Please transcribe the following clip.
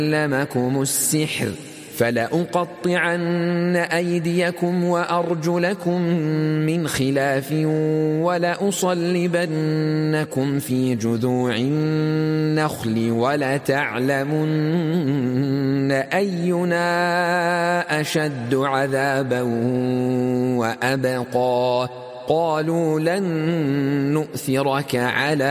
علمكم السحر فلأقطعن أيديكم وأرجلكم من خلاف ولأصلبنكم في جذوع النخل ولتعلمن أينا أشد عذابا وأبقى قالوا لن نؤثرك على